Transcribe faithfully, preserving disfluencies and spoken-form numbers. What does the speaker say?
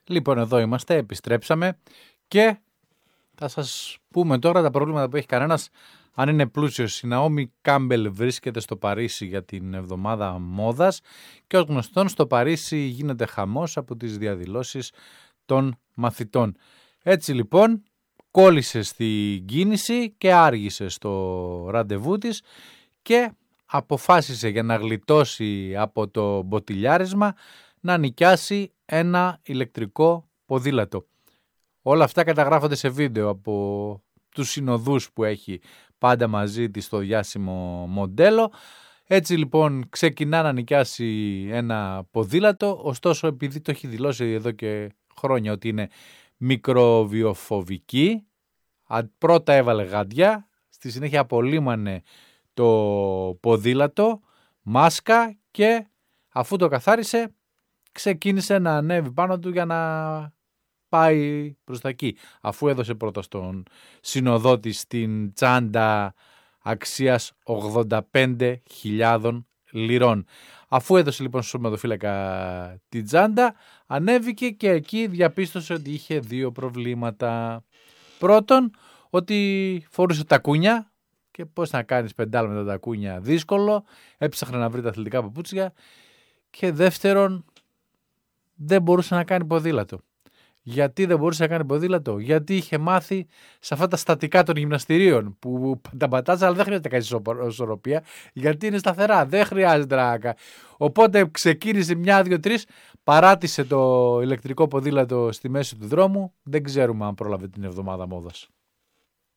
Λοιπόν, εδώ είμαστε, επιστρέψαμε και θα σας πούμε τώρα τα προβλήματα που έχει κανένας αν είναι πλούσιος. Η Ναόμι Κάμπελ βρίσκεται στο Παρίσι για την εβδομάδα μόδας και ως γνωστόν στο Παρίσι γίνεται χαμός από τις διαδηλώσεις των μαθητών. Έτσι λοιπόν κόλλησε στην κίνηση και άργησε στο ραντεβού της και αποφάσισε για να γλιτώσει από το μποτιλιάρισμα να νοικιάσει ένα ηλεκτρικό ποδήλατο. Όλα αυτά καταγράφονται σε βίντεο από τους συνοδούς που έχει πάντα μαζί της στο διάσημο μοντέλο. Έτσι λοιπόν ξεκινά να νοικιάσει ένα ποδήλατο, ωστόσο επειδή το έχει δηλώσει εδώ και χρόνια ότι είναι μικροβιοφοβική, πρώτα έβαλε γάντια, στη συνέχεια απολύμανε το ποδήλατο, μάσκα και αφού το καθάρισε ξεκίνησε να ανέβει πάνω του για να πάει προς τα εκεί. Αφού έδωσε πρώτα στον συνοδό της την τσάντα αξίας ογδόντα πέντε χιλιάδες λιρών. Αφού έδωσε λοιπόν στο σωματοφύλακα την τσάντα, ανέβηκε και εκεί διαπίστωσε ότι είχε δύο προβλήματα. Πρώτον, ότι φορούσε τακούνια και πώς να κάνεις πεντάλ με τα τακούνια δύσκολο, έψαχνε να βρει τα αθλητικά παπούτσια και δεύτερον, δεν μπορούσε να κάνει ποδήλατο. Γιατί δεν μπορούσε να κάνει ποδήλατο? Γιατί είχε μάθει σε αυτά τα στατικά των γυμναστηρίων που τα πατάς αλλά δεν χρειάζεται να κάνεις ισορροπία γιατί είναι σταθερά, δεν χρειάζεται να... Οπότε ξεκίνησε μια, δύο, τρεις, παράτησε το ηλεκτρικό ποδήλατο στη μέση του δρόμου, δεν ξέρουμε αν πρόλαβε την εβδομάδα μόδας.